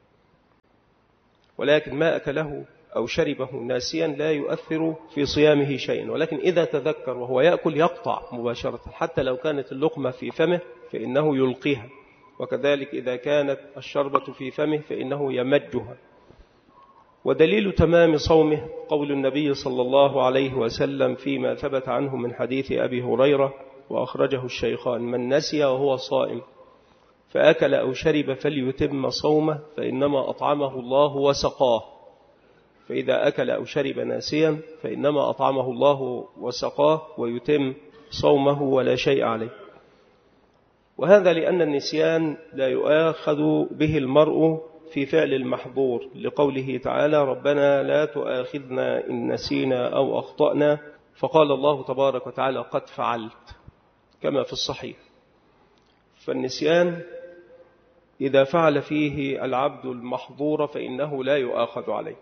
ولكن ما أكله أو شربه ناسيا لا يؤثر في صيامه شيئا، ولكن إذا تذكر وهو يأكل يقطع مباشرة حتى لو كانت اللقمة في فمه فإنه يلقيها، وكذلك إذا كانت الشربة في فمه فإنه يمجها. ودليل تمام صومه قول النبي صلى الله عليه وسلم فيما ثبت عنه من حديث أبي هريرة وأخرجه الشيخان: من نسي وهو صائم فأكل أو شرب فليتم صومه فإنما أطعمه الله وسقاه. فإذا أكل أو شرب ناسيا فإنما أطعمه الله وسقاه ويتم صومه ولا شيء عليه. وهذا لأن النسيان لا يؤاخذ به المرء في فعل المحظور، لقوله تعالى: ربنا لا تؤاخذنا إن نسينا أو أخطأنا، فقال الله تبارك وتعالى: قد فعلت، كما في الصحيح. فالنسيان إذا فعل فيه العبد المحظور فإنه لا يؤاخذ عليه.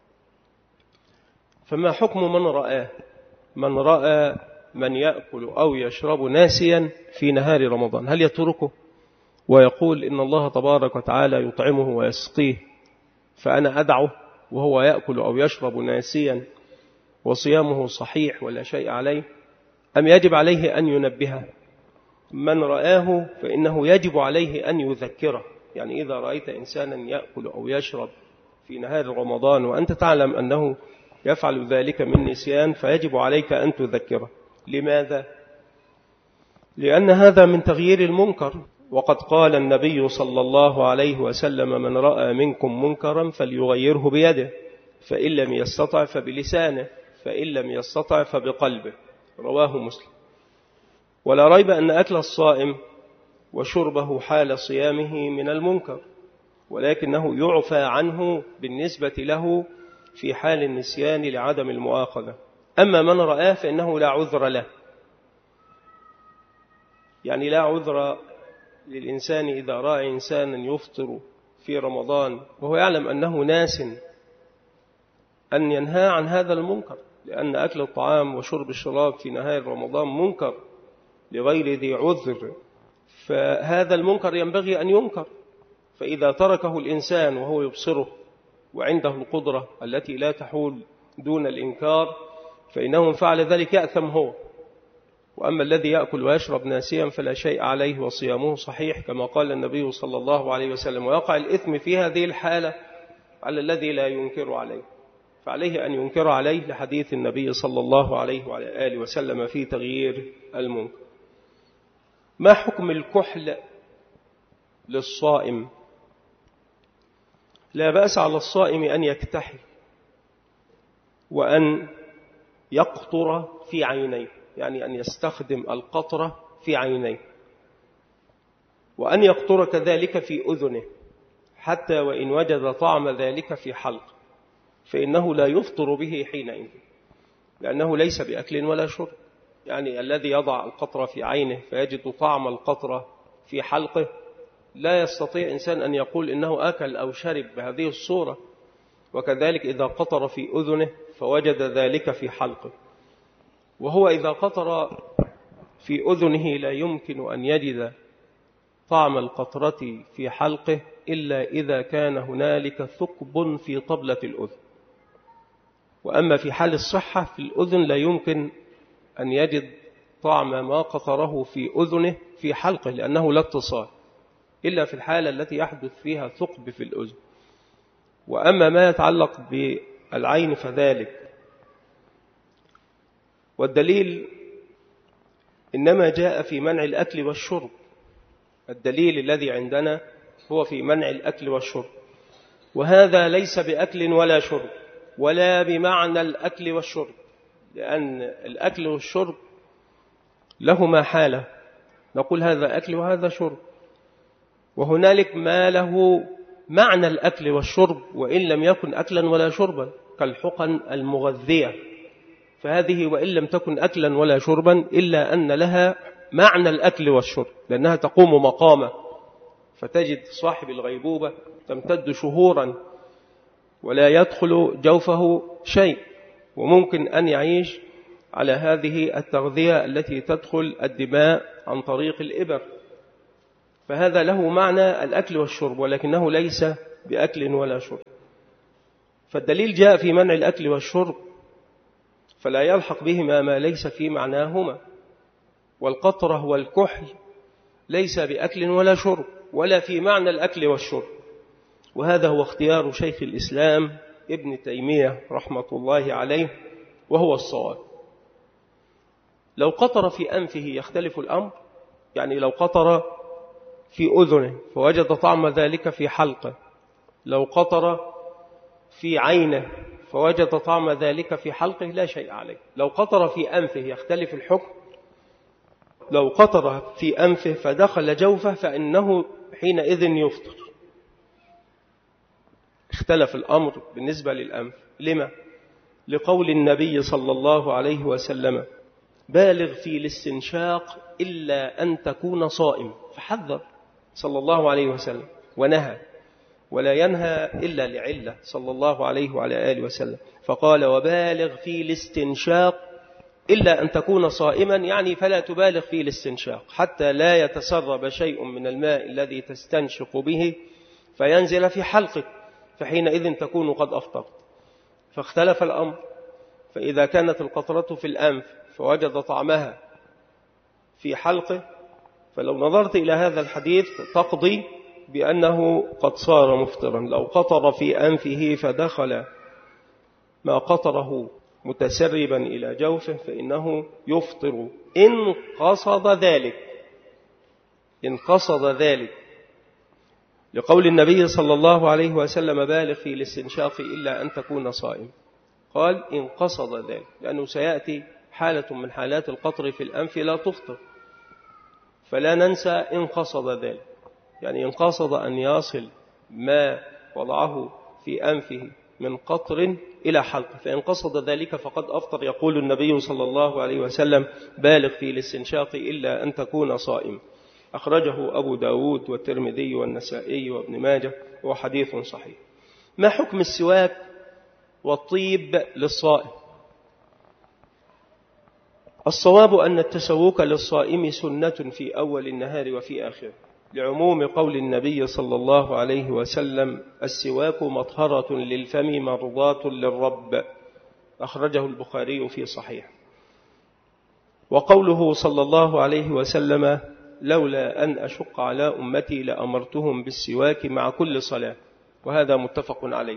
فما حكم من رآه؟ من رأى من يأكل أو يشرب ناسيا في نهار رمضان، هل يتركه ويقول إن الله تبارك وتعالى يطعمه ويسقيه فأنا أدعه وهو يأكل أو يشرب ناسيا وصيامه صحيح ولا شيء عليه، أم يجب عليه أن ينبهه؟ من رآه فإنه يجب عليه أن يذكره. يعني إذا رأيت إنسانا يأكل أو يشرب في نهار رمضان وأنت تعلم أنه يفعل ذلك من نسيان فيجب عليك أن تذكره. لماذا؟ لأن هذا من تغيير المنكر، وقد قال النبي صلى الله عليه وسلم: من رأى منكم منكرا فليغيره بيده، فإن لم يستطع فبلسانه، فإن لم يستطع فبقلبه. رواه مسلم. ولا ريب أن أكل الصائم وشربه حال صيامه من المنكر، ولكنه يعفى عنه بالنسبة له في حال النسيان لعدم المؤاخذة. أما من رآه فإنه لا عذر له، يعني لا عذر للإنسان إذا رأى إنسانا يفطر في رمضان وهو يعلم أنه ناس أن ينهى عن هذا المنكر، لأن أكل الطعام وشرب الشراب في نهار رمضان منكر لغير ذي عذر، فهذا المنكر ينبغي أن ينكر. فإذا تركه الإنسان وهو يبصره وعنده القدرة التي لا تحول دون الإنكار فإنه فعل ذلك يأثم هو. وأما الذي يأكل ويشرب ناسيا فلا شيء عليه وصيامه صحيح، كما قال النبي صلى الله عليه وسلم. ويقع الإثم في هذه الحالة على الذي لا ينكر عليه، فعليه أن ينكر عليه لحديث النبي صلى الله عليه وعلى آله وسلم في تغيير المنكر. ما حكم الكحل للصائم؟ لا بأس على الصائم أن يكتحل وأن يقطر في عينيه، يعني أن يستخدم القطرة في عينيه، وأن يقطر كذلك في أذنه، حتى وإن وجد طعم ذلك في حلق فإنه لا يفطر به حينئذ، لأنه ليس بأكل ولا شرب. يعني الذي يضع القطرة في عينه فيجد طعم القطرة في حلقه لا يستطيع إنسان أن يقول إنه أكل أو شرب بهذه الصورة. وكذلك إذا قطر في أذنه فوجد ذلك في حلقه، وهو إذا قطر في أذنه لا يمكن أن يجد طعم القطرة في حلقه إلا إذا كان هنالك ثقب في طبلة الأذن. وأما في حال الصحة في الأذن لا يمكن أن يجد طعم ما قطره في أذنه في حلقه، لأنه لا اتصال، إلا في الحالة التي يحدث فيها ثقب في الأذن. وأما ما يتعلق بالعين فذلك. والدليل إنما جاء في منع الأكل والشرب، الدليل الذي عندنا هو في منع الأكل والشرب، وهذا ليس بأكل ولا شرب ولا بمعنى الأكل والشرب، لأن الأكل والشرب لهما حالة، نقول هذا أكل وهذا شرب، وهنالك ما له معنى الأكل والشرب وإن لم يكن أكلا ولا شربا، كالحقن المغذية، فهذه وإن لم تكن أكلا ولا شربا إلا أن لها معنى الأكل والشرب، لأنها تقوم مقامه، فتجد صاحب الغيبوبة تمتد شهورا ولا يدخل جوفه شيء، وممكن أن يعيش على هذه التغذية التي تدخل الدماء عن طريق الإبر، فهذا له معنى الأكل والشرب، ولكنه ليس بأكل ولا شرب. فالدليل جاء في منع الأكل والشرب، فلا يلحق بهما ما ليس في معناهما. والقطرة والكحل ليس بأكل ولا شرب ولا في معنى الأكل والشرب، وهذا هو اختيار شيخ الإسلام ابن تيمية رحمة الله عليه، وهو الصواب. لو قطر في أنفه يختلف الأمر، يعني لو قطر في أذنه فوجد طعم ذلك في حلقه، لو قطر في عينه فوجد طعم ذلك في حلقه لا شيء عليه. لو قطر في أنفه يختلف الحكم، لو قطر في أنفه فدخل جوفه فإنه حينئذ يفطر. اختلف الأمر بالنسبة للأنف. لما؟ لقول النبي صلى الله عليه وسلم: بالغ في الاستنشاق إلا أن تكون صائم، فحذر صلى الله عليه وسلم ونهى، ولا ينهى إلا لعلة صلى الله عليه وعلى آله وسلم، فقال: وبالغ في الاستنشاق إلا أن تكون صائما، يعني فلا تبالغ في الاستنشاق حتى لا يتسرب شيء من الماء الذي تستنشق به فينزل في حلقك، فحينئذ تكون قد أفطرت. فاختلف الأمر، فإذا كانت القطرة في الأنف فوجد طعمها في حلقه، فلو نظرت إلى هذا الحديث تقضي بأنه قد صار مفطرا. لو قطر في أنفه فدخل ما قطره متسربا إلى جوفه فإنه يفطر إن قصد ذلك، إن قصد ذلك، لقول النبي صلى الله عليه وسلم: بالغ في الاستنشاق إلا أن تكون صائم. قال إن قصد ذلك، لأنه سيأتي حالة من حالات القطر في الأنف لا تفطر، فلا ننسى إن قصد ذلك، يعني إن قصد أن يصل ما وضعه في أنفه من قطر إلى حلق، فإن قصد ذلك فقد أفطر. يقول النبي صلى الله عليه وسلم: بالغ في الاستنشاق إلا أن تكون صائم. أخرجه أبو داود والترمذي والنسائي وابن ماجه، وحديث صحيح. ما حكم السواك والطيب للصائم؟ الصواب أن التسوك للصائم سنة في أول النهار وفي آخره، لعموم قول النبي صلى الله عليه وسلم: السواك مطهرة للفم مرضاة للرب. أخرجه البخاري في صحيح. وقوله صلى الله عليه وسلم: لولا أن أشق على أمتي لأمرتهم بالسواك مع كل صلاة، وهذا متفق عليه.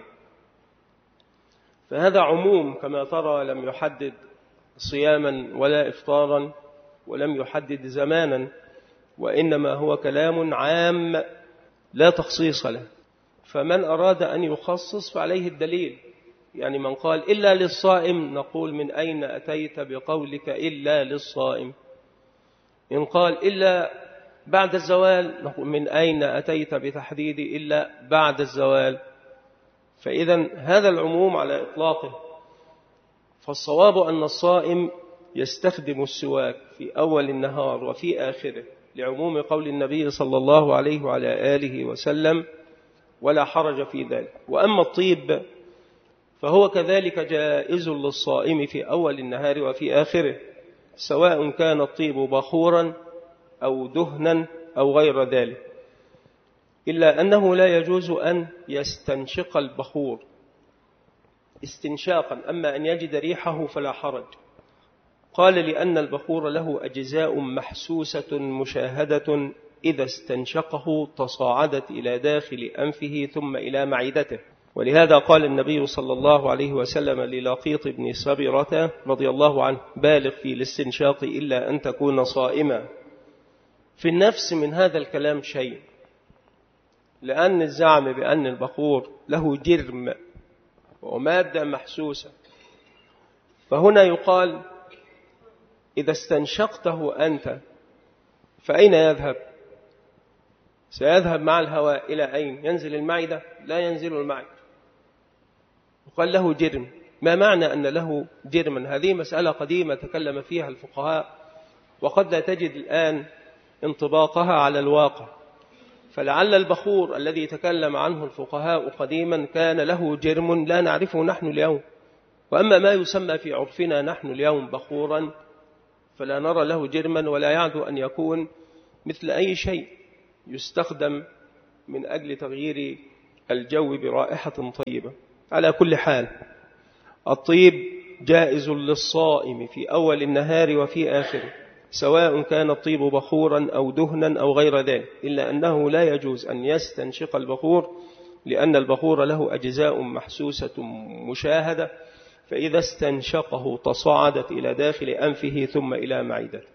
فهذا عموم كما ترى، لم يحدد صياما ولا إفطارا ولم يحدد زمانا، وإنما هو كلام عام لا تخصيص له. فمن أراد أن يخصص فعليه الدليل، يعني من قال إلا للصائم نقول: من أين أتيت بقولك إلا للصائم؟ إن قال إلا بعد الزوال نقول: من أين أتيت بتحديد إلا بعد الزوال؟ فإذا هذا العموم على إطلاقه. فالصواب أن الصائم يستخدم السواك في أول النهار وفي آخره، لعموم قول النبي صلى الله عليه وعلى آله وسلم: ولا حرج في ذلك. وأما الطيب فهو كذلك جائز للصائم في أول النهار وفي آخره، سواء كان الطيب بخورا أو دهنا أو غير ذلك، إلا أنه لا يجوز أن يستنشق البخور استنشاقا، أما أن يجد ريحه فلا حرج. قال: لأن البخور له أجزاء محسوسة مشاهدة، إذا استنشقه تصاعدت إلى داخل أنفه ثم إلى معدته. ولهذا قال النبي صلى الله عليه وسلم للقيط بن صبرة رضي الله عنه: بالغ في الاستنشاق إلا أن تكون صائما. في النفس من هذا الكلام شيء، لأن الزعم بأن البخور له جرم ومادة محسوسة، فهنا يقال: إذا استنشقته أنت فأين يذهب؟ سيذهب مع الهواء إلى أين؟ ينزل المعدة؟ لا ينزل المعدة. وقال له جرم. ما معنى أن له جرما؟ هذه مسألة قديمة تكلم فيها الفقهاء، وقد لا تجد الآن انطباقها على الواقع. فلعل البخور الذي تكلم عنه الفقهاء قديما كان له جرم لا نعرفه نحن اليوم، وأما ما يسمى في عرفنا نحن اليوم بخورا فلا نرى له جرما ولا يعدو أن يكون مثل أي شيء يستخدم من أجل تغيير الجو برائحة طيبة. على كل حال الطيب جائز للصائم في أول النهار وفي آخره، سواء كان الطيب بخورا أو دهنا أو غير ذلك، إلا أنه لا يجوز أن يستنشق البخور، لأن البخور له أجزاء محسوسة مشاهدة، فإذا استنشقه تصاعدت إلى داخل أنفه ثم إلى معدته.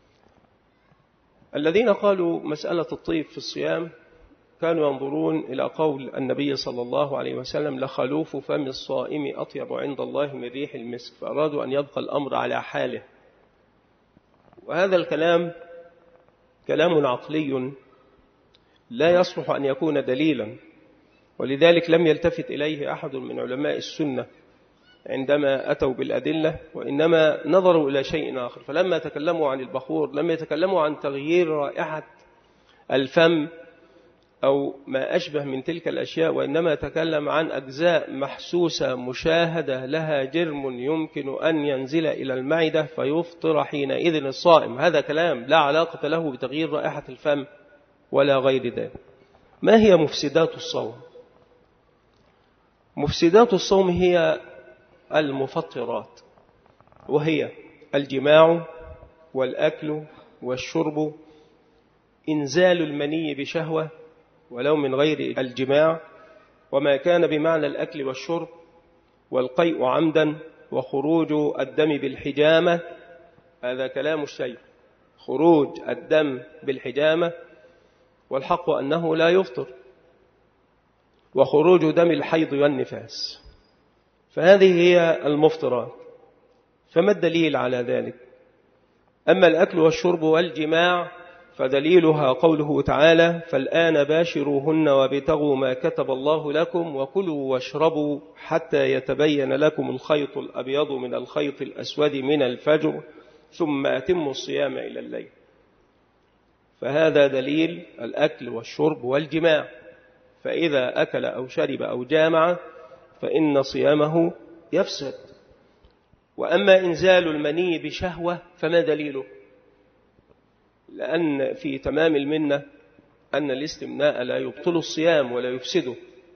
الذين قالوا مسألة الطيب في الصيام كانوا ينظرون إلى قول النبي صلى الله عليه وسلم: لخلوف فم الصائم أطيب عند الله من ريح المسك، فأرادوا أن يبقى الأمر على حاله. وهذا الكلام كلام عقلي لا يصلح أن يكون دليلا، ولذلك لم يلتفت إليه أحد من علماء السنة عندما أتوا بالأدلة، وإنما نظروا إلى شيء آخر. فلما تكلموا عن البخور لم يتكلموا عن تغيير رائحة الفم أو ما أشبه من تلك الأشياء، وإنما تكلم عن أجزاء محسوسة مشاهدة لها جرم يمكن أن ينزل إلى المعدة فيفطر حينئذ الصائم. هذا كلام لا علاقة له بتغيير رائحة الفم ولا غير ذلك. ما هي مفسدات الصوم؟ مفسدات الصوم هي المفطرات، وهي الجماع والأكل والشرب، إنزال المني بشهوة ولو من غير الجماع، وما كان بمعنى الأكل والشرب، والقيء عمدا، وخروج الدم بالحجامة. هذا كلام الشيخ، خروج الدم بالحجامة، والحق أنه لا يفطر، وخروج دم الحيض والنفاس. فهذه هي المفطرات. فما الدليل على ذلك؟ أما الأكل والشرب والجماع فدليلها قوله تعالى: فالآن باشروهن وابتغوا ما كتب الله لكم وكلوا واشربوا حتى يتبين لكم الخيط الأبيض من الخيط الأسود من الفجر ثم أتموا الصيام إلى الليل. فهذا دليل الأكل والشرب والجماع، فإذا أكل أو شرب أو جامع فإن صيامه يفسد. وأما إنزال المني بشهوة فما دليله؟ لأن في تمام المنة أن الاستمناء لا يبطل الصيام ولا يفسده.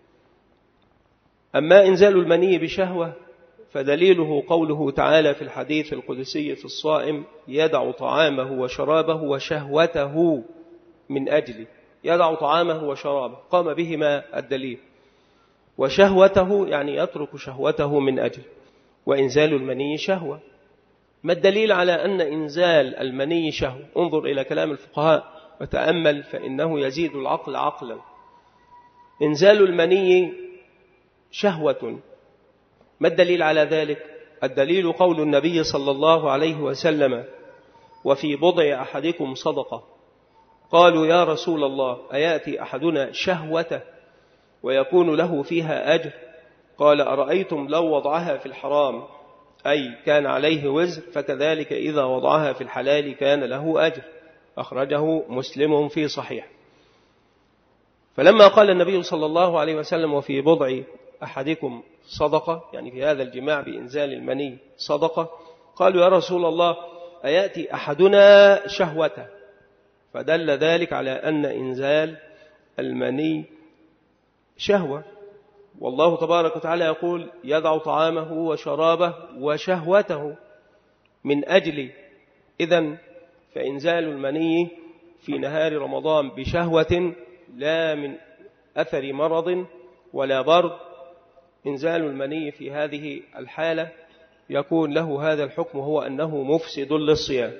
أما إنزال المني بشهوة فدليله قوله تعالى في الحديث القدسي في الصائم: يدع طعامه وشرابه وشهوته من أجله. يدع طعامه وشرابه قام بهما الدليل، وشهوته يعني يترك شهوته من أجل، وإنزال المني شهوة. ما الدليل على أن إنزال المني شهوة؟ انظر إلى كلام الفقهاء وتأمل، فإنه يزيد العقل عقلا. إنزال المني شهوة، ما الدليل على ذلك؟ الدليل قول النبي صلى الله عليه وسلم: وفي بضع أحدكم صدقة. قالوا: يا رسول الله، أيأتي أحدنا شهوته ويكون له فيها أجر؟ قال: أرأيتم لو وضعها في الحرام أي كان عليه وزر، فكذلك إذا وضعها في الحلال كان له أجر. أخرجه مسلم في صحيح. فلما قال النبي صلى الله عليه وسلم: وفي بضع أحدكم صدقة، يعني في هذا الجماع بإنزال المني صدقة، قالوا: يا رسول الله، أيأتي أحدنا شهوته؟ فدل ذلك على أن إنزال المني شهوة. والله تبارك وتعالى يقول: يدع طعامه وشرابه وشهوته من أجل. إذن فإنزال المني في نهار رمضان بشهوة لا من أثر مرض ولا برد، إنزال المني في هذه الحالة يكون له هذا الحكم، هو أنه مفسد للصيام.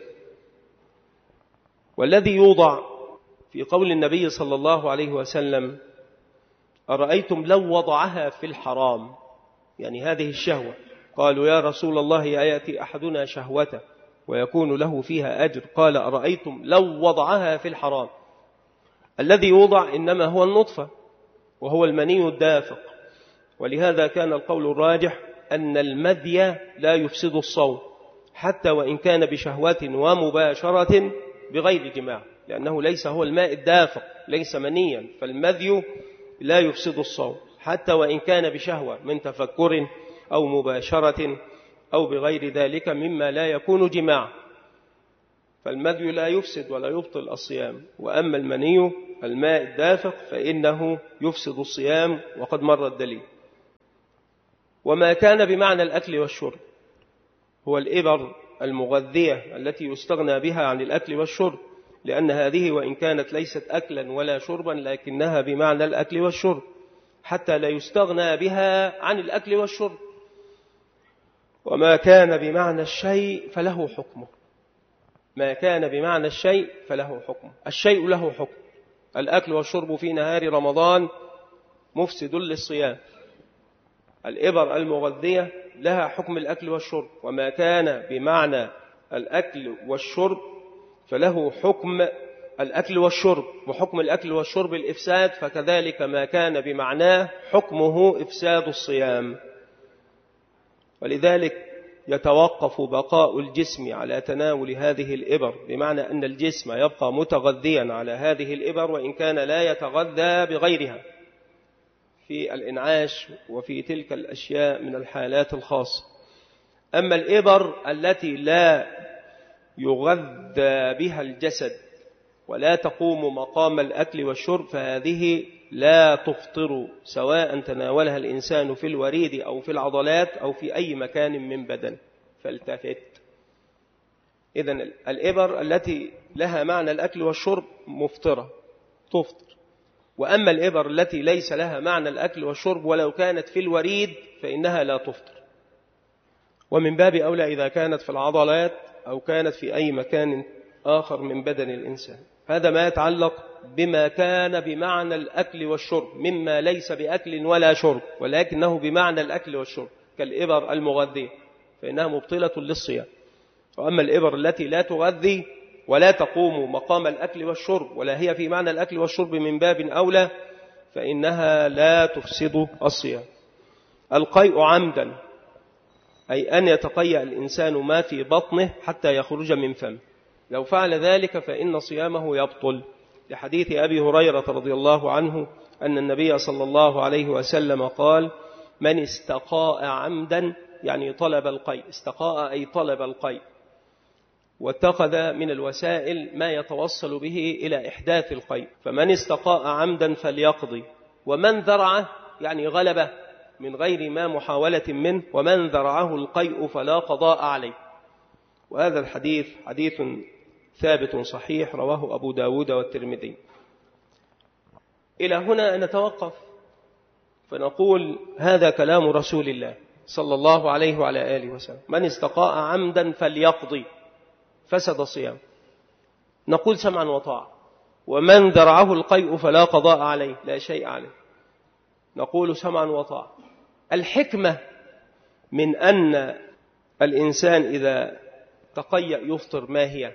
والذي يوضع في قول النبي صلى الله عليه وسلم: أرأيتم لو وضعها في الحرام، يعني هذه الشهوة. قالوا: يا رسول الله، يأتي أحدنا شهوته ويكون له فيها أجر؟ قال: أرأيتم لو وضعها في الحرام. الذي يوضع إنما هو النطفة، وهو المني الدافق. ولهذا كان القول الراجح أن المذي لا يفسد الصوم، حتى وإن كان بشهوة ومباشرة بغير جماع، لأنه ليس هو الماء الدافق، ليس منيا، فالمذي لا يفسد الصوم حتى وإن كان بشهوة من تفكر أو مباشرة أو بغير ذلك مما لا يكون جماع، فالمذي لا يفسد ولا يبطل الصيام. وأما المني الماء الدافق فإنه يفسد الصيام، وقد مر الدليل. وما كان بمعنى الأكل والشرب هو الإبر المغذية التي يستغنى بها عن الأكل والشرب، لأن هذه وإن كانت ليست أكلا ولا شربا لكنها بمعنى الأكل والشرب، حتى لا يستغنى بها عن الأكل والشرب. وما كان بمعنى الشيء فله حكمه، ما كان بمعنى الشيء فله حكمه. الشيء له حكم، الأكل والشرب في نهار رمضان مفسد للصيام، الإبر المغذية لها حكم الأكل والشرب. وما كان بمعنى الأكل والشرب فله حكم الأكل والشرب، وحكم الأكل والشرب الإفساد، فكذلك ما كان بمعناه حكمه إفساد الصيام. ولذلك يتوقف بقاء الجسم على تناول هذه الإبر، بمعنى أن الجسم يبقى متغذيا على هذه الإبر وإن كان لا يتغذى بغيرها في الإنعاش وفي تلك الأشياء من الحالات الخاصة. أما الإبر التي لا يغذى بها الجسد ولا تقوم مقام الأكل والشرب فهذه لا تفطر، سواء تناولها الإنسان في الوريد أو في العضلات أو في أي مكان من بدن. فالتفت. إذن الإبر التي لها معنى الأكل والشرب مفطرة تفطر، وأما الإبر التي ليس لها معنى الأكل والشرب ولو كانت في الوريد فإنها لا تفطر. ومن باب أولى إذا كانت في العضلات أو كانت في أي مكان آخر من بدن الإنسان. هذا ما يتعلق بما كان بمعنى الأكل والشرب مما ليس بأكل ولا شرب ولكنه بمعنى الأكل والشرب، كالإبر المغذية فإنها مبطلة للصيام. وأما الإبر التي لا تغذي ولا تقوم مقام الأكل والشرب ولا هي في معنى الأكل والشرب من باب أولى فإنها لا تفسد الصيام. القيء عمدا، أي أن يتقيأ الإنسان ما في بطنه حتى يخرج من فمه، لو فعل ذلك فإن صيامه يبطل، لحديث أبي هريرة رضي الله عنه أن النبي صلى الله عليه وسلم قال: من استقاء عمدا، يعني طلب القيء، استقاء أي طلب القيء، واتخذ من الوسائل ما يتوصل به إلى إحداث القيء، فمن استقاء عمدا فليقضي، ومن ذرعه يعني غلبه من غير ما محاولة منه، ومن ذرعه القيء فلا قضاء عليه. وهذا الحديث حديث ثابت صحيح رواه أبو داود والترمذي. إلى هنا نتوقف فنقول هذا كلام رسول الله صلى الله عليه وعلى آله وسلم: من استقاء عمدا فليقضي، فسد صيام. نقول سمعا وطاعة. ومن ذرعه القيء فلا قضاء عليه، لا شيء عليه، نقول سمعا وطاعة. الحكمة من أن الإنسان إذا تقيأ يفطر ما هي؟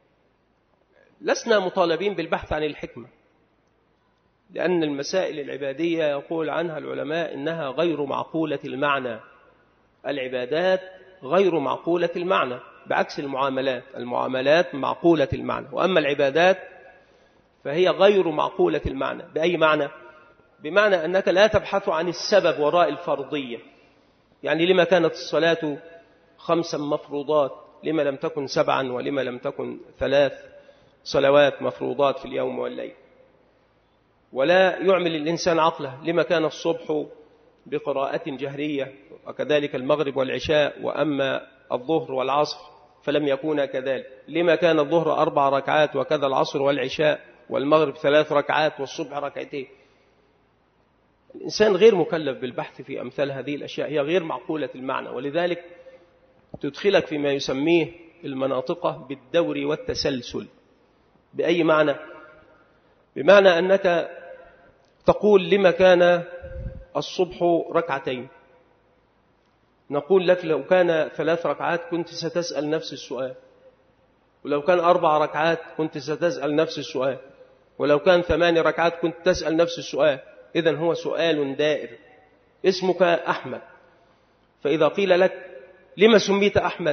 لسنا مطالبين بالبحث عن الحكمة، لأن المسائل العبادية يقول عنها العلماء إنها غير معقولة المعنى. العبادات غير معقولة المعنى، بعكس المعاملات معقولة المعنى، وأما العبادات فهي غير معقولة المعنى. بأي معنى؟ بمعنى أنك لا تبحث عن السبب وراء الفرضية، يعني لما كانت الصلاة 5 مفروضات، لما لم تكن 7، ولما لم تكن 3 صلوات مفروضات في اليوم والليل. ولا يعمل الإنسان عقله، لما كان الصبح بقراءة جهرية وكذلك المغرب والعشاء، وأما الظهر والعصر فلم يكونا كذلك، لما كان الظهر 4 ركعات وكذا العصر والعشاء، والمغرب 3 ركعات والصبح 2 ركعات. الإنسان غير مكلف بالبحث في أمثال هذه الأشياء، هي غير معقولة المعنى، ولذلك تدخلك فيما يسميه المناطقة بالدور والتسلسل. بأي معنى؟ بمعنى أنك تقول لما كان الصبح 2 ركعات، نقول لك لو كان 3 ركعات كنت ستسأل نفس السؤال، ولو كان 4 ركعات كنت ستسأل نفس السؤال، ولو كان 8 ركعات كنت تسأل نفس السؤال. إذن هو سؤال دائر. اسمك أحمد، فإذا قيل لك لما سميت أحمد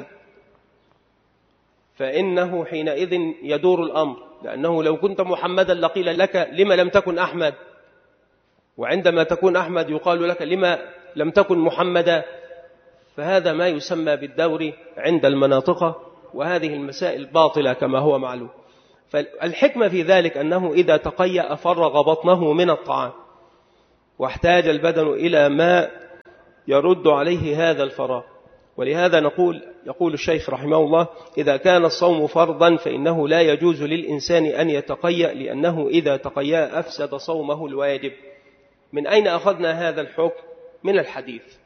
فإنه حينئذ يدور الأمر، لأنه لو كنت محمدا لقيل لك لما لم تكن أحمد، وعندما تكون أحمد يقال لك لما لم تكن محمدا. فهذا ما يسمى بالدور عند المناطق، وهذه المسائل باطلة كما هو معلوم. فالحكمة في ذلك أنه إذا تقيأ فرغ بطنه من الطعام، واحتاج البدن إلى ما يرد عليه هذا الفراغ. ولهذا يقول الشيخ رحمه الله: إذا كان الصوم فرضا فإنه لا يجوز للإنسان أن يتقيأ، لأنه إذا تقيأ أفسد صومه الواجب. من أين أخذنا هذا الحكم؟ من الحديث.